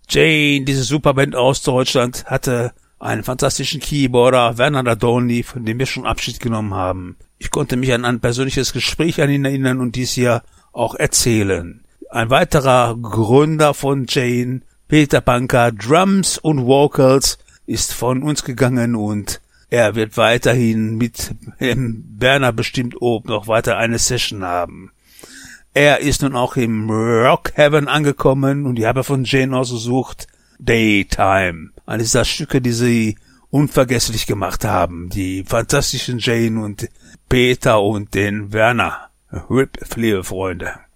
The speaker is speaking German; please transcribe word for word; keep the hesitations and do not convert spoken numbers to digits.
Jane, diese Superband aus Deutschland, hatte einen fantastischen Keyboarder, Werner Ladonny, von dem wir schon Abschied genommen haben. Ich konnte mich an ein persönliches Gespräch an ihn erinnern und dies hier auch erzählen. Ein weiterer Gründer von Jane, Peter Panker, Drums und Vocals, ist von uns gegangen und er wird weiterhin mit ähm, Werner bestimmt oben noch weiter eine Session haben. Er ist nun auch im Rock Heaven angekommen und ich habe von Jane ausgesucht Daytime. Eines der Stücke, die sie unvergesslich gemacht haben. Die fantastischen Jane und Peter und den Werner. Rip, liebe Freunde.